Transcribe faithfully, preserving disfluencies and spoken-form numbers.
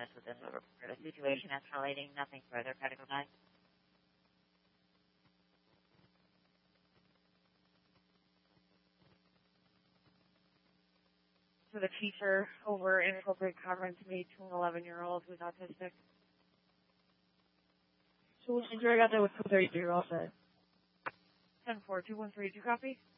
illness within the report. A situation escalating, nothing further. Critical nine. So the teacher over inappropriate comments made to an eleven-year-old who's autistic. So we'll drag out there with two thirty-three, all set. ten four two one three two copy.